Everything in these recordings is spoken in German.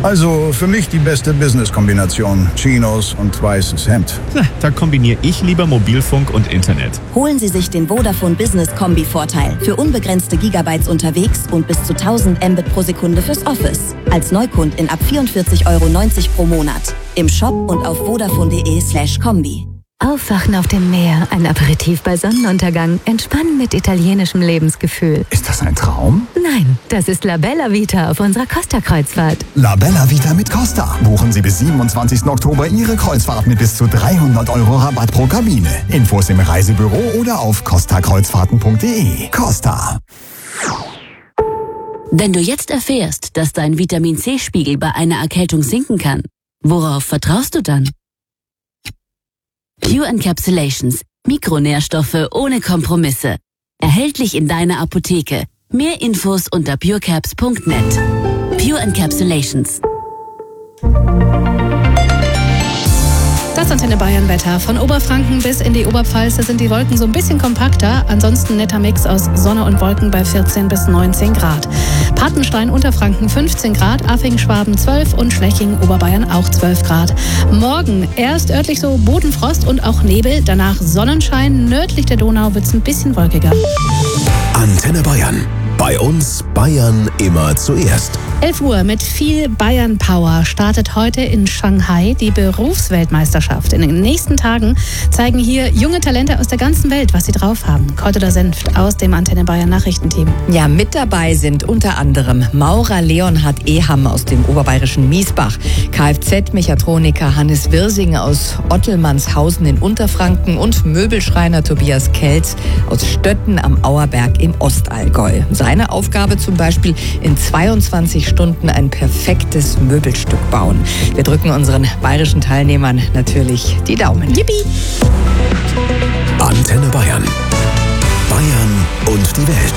Also für mich die beste Business-Kombination. Chinos und weißes Hemd. Na, da kombiniere ich lieber Mobilfunk und Internet. Holen Sie sich den Vodafone Business Kombi-Vorteil. Für unbegrenzte Gigabytes unterwegs und bis zu 1000 Mbit pro Sekunde fürs Office. Als Neukundin ab 44,90 € pro Monat. Im Shop und auf vodafone.de/kombi. Aufwachen auf dem Meer, ein Aperitif bei Sonnenuntergang, entspannen mit italienischem Lebensgefühl. Ist das ein Traum? Nein, das ist La Bella Vita auf unserer Costa-Kreuzfahrt. La Bella Vita mit Costa. Buchen Sie bis 27. Oktober Ihre Kreuzfahrt mit bis zu 300 € Rabatt pro Kabine. Infos im Reisebüro oder auf costakreuzfahrten.de. Costa. Wenn du jetzt erfährst, dass dein Vitamin-C-Spiegel bei einer Erkältung sinken kann, worauf vertraust du dann? Pure Encapsulations. Mikronährstoffe ohne Kompromisse. Erhältlich in deiner Apotheke. Mehr Infos unter purecaps.net. Pure Encapsulations. Das Antenne Bayern Wetter. Von Oberfranken bis in die Oberpfalz sind die Wolken so ein bisschen kompakter. Ansonsten netter Mix aus Sonne und Wolken bei 14 bis 19 Grad. Patenstein, Unterfranken 15 Grad, Affing, Schwaben 12 und Schwäching, Oberbayern auch 12 Grad. Morgen erst örtlich so Bodenfrost und auch Nebel, danach Sonnenschein. Nördlich der Donau wird es ein bisschen wolkiger. Antenne Bayern. Bei uns Bayern immer zuerst. 11 Uhr mit viel Bayern-Power startet heute in Shanghai die Berufsweltmeisterschaft. In den nächsten Tagen zeigen hier junge Talente aus der ganzen Welt, was sie drauf haben. Cordelia Senft aus dem Antenne Bayern Nachrichtenteam. Ja, mit dabei sind unter anderem Maurer Leonhard Eham aus dem oberbayerischen Miesbach, Kfz-Mechatroniker Hannes Wirsing aus Ottelmannshausen in Unterfranken und Möbelschreiner Tobias Kelz aus Stötten am Auerberg im Ostallgäu. Seine Aufgabe zum Beispiel in 22 Stunden ein perfektes Möbelstück bauen. Wir drücken unseren bayerischen Teilnehmern natürlich die Daumen. Yippie! Antenne Bayern. Bayern und die Welt.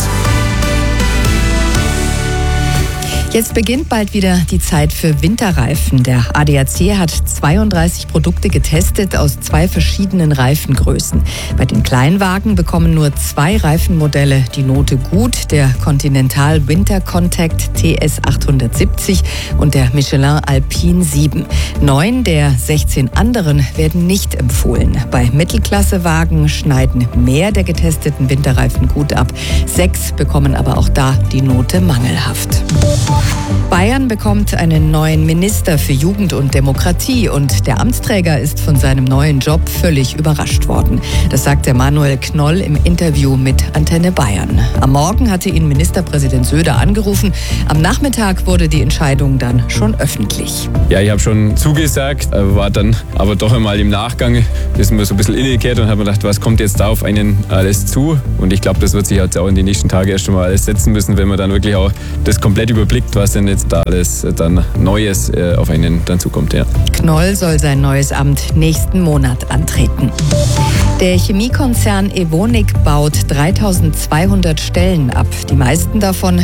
Jetzt beginnt bald wieder die Zeit für Winterreifen. Der ADAC hat 32 Produkte getestet aus 2 verschiedenen Reifengrößen. Bei den Kleinwagen bekommen nur 2 Reifenmodelle die Note gut, der Continental Winter Contact TS 870 und der Michelin Alpine 7. 9 der 16 anderen werden nicht empfohlen. Bei Mittelklassewagen schneiden mehr der getesteten Winterreifen gut ab. 6 bekommen aber auch da die Note mangelhaft. Bayern bekommt einen neuen Minister für Jugend und Demokratie und der Amtsträger ist von seinem neuen Job völlig überrascht worden. Das sagte Manuel Knoll im Interview mit Antenne Bayern. Am Morgen hatte ihn Ministerpräsident Söder angerufen. Am Nachmittag wurde die Entscheidung dann schon öffentlich. Ja, ich habe schon zugesagt, war dann aber doch einmal im Nachgang ist mir so ein bisschen innegekehrt und habe mir gedacht, was kommt jetzt da auf einen alles zu? Und ich glaube, das wird sich jetzt auch in den nächsten Tagen erst einmal alles setzen müssen, wenn man dann wirklich auch das komplett überblickt, was denn jetzt da alles dann Neues auf einen dann zukommt. Ja. Knoll soll sein neues Amt nächsten Monat antreten. Der Chemiekonzern Evonik baut 3200 Stellen ab. Die meisten davon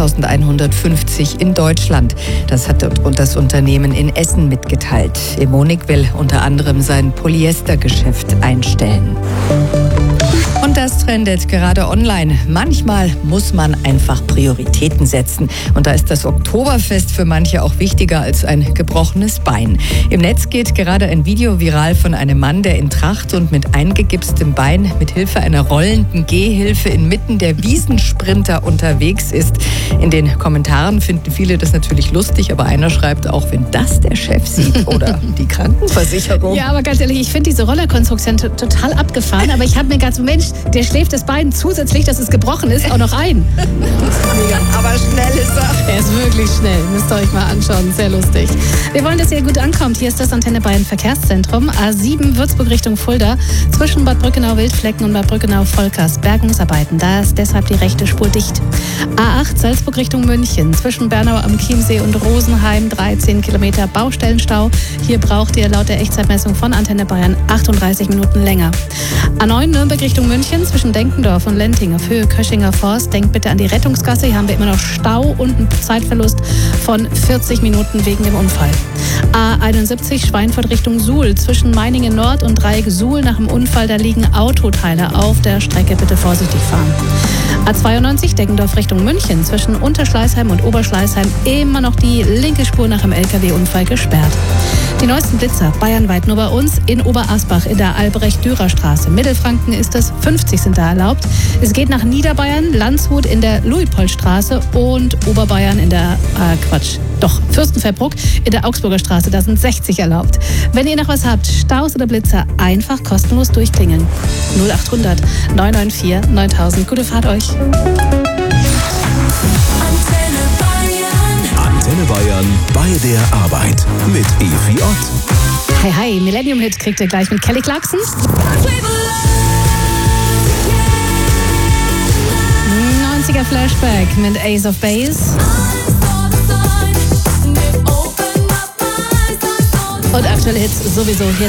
2150 in Deutschland. Das hat das Unternehmen in Essen mitgeteilt. Evonik will unter anderem sein Polyestergeschäft einstellen. Und das trendet gerade online. Manchmal muss man einfach Prioritäten setzen. Und da ist das Oktoberfest für manche auch wichtiger als ein gebrochenes Bein. Im Netz geht gerade ein Video viral von einem Mann, der in Tracht und mit eingegipstem Bein mit Hilfe einer rollenden Gehhilfe inmitten der Wiesensprinter unterwegs ist. In den Kommentaren finden viele das natürlich lustig, aber einer schreibt auch, wenn das der Chef sieht oder die Krankenversicherung. Ja, aber ganz ehrlich, ich finde diese Rollerkonstruktion total abgefahren. Aber ich habe mir gedacht, Mensch, der schläft das Bein zusätzlich, dass es gebrochen ist, auch noch ein. Aber schnell ist er. Er ist wirklich schnell. Müsst ihr euch mal anschauen. Sehr lustig. Wir wollen, dass ihr gut ankommt. Hier ist das Antenne Bayern Verkehrszentrum. A7 Würzburg Richtung Fulda. Zwischen Bad Brückenau-Wildflecken und Bad Brückenau-Volkers. Bergungsarbeiten. Da ist deshalb die rechte Spur dicht. A8 Salzburg Richtung München. Zwischen Bernau am Chiemsee und Rosenheim 13 Kilometer Baustellenstau. Hier braucht ihr laut der Echtzeitmessung von Antenne Bayern 38 Minuten länger. A9 Nürnberg Richtung München. Zwischen Denkendorf und Lenting auf Höhe Köschinger Forst. Denkt bitte an die Rettungsgasse. Hier haben wir immer noch Stau und einen Zeitverlust Reiseverlust von 40 Minuten wegen dem Unfall. A71 Schweinfurt Richtung Suhl. Zwischen Meiningen Nord und Dreieck Suhl nach dem Unfall, da liegen Autoteile auf der Strecke. Bitte vorsichtig fahren. A92 Deggendorf Richtung München. Zwischen Unterschleißheim und Oberschleißheim immer noch die linke Spur nach dem LKW-Unfall gesperrt. Die neuesten Blitzer bayernweit nur bei uns in Oberasbach in der Albrecht-Dürer-Straße. Mittelfranken ist es, 50 sind da erlaubt. Es geht nach Niederbayern, Landshut in der Luitpoldstraße und Oberbayern in der, Fürstenfeldbruck in der Augsburger Straße. Da sind 60 erlaubt. Wenn ihr noch was habt, Staus oder Blitzer, einfach kostenlos durchklingeln. 0800 994 9000. Gute Fahrt euch. Antenne Bayern bei der Arbeit mit Evi Ott. Hi, hi, Millennium Hit kriegt ihr gleich mit Kelly Clarkson. 90er Flashback mit Ace of Base. Und aktuelle Hits sowieso. Hier